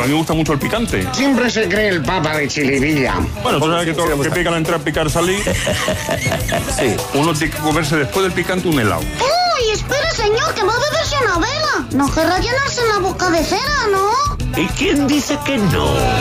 mí me gusta mucho el picante. Siempre se cree el papa de Chilivilla. Bueno, tú sabes que todo lo que pica al entrar, picar, salir. Sí. Uno tiene que comerse después del picante un helado. ¡Uy, espera, señor, que va a beberse una vela! No querrá llenarse la boca de cera, ¿no? ¿Y quién dice que no?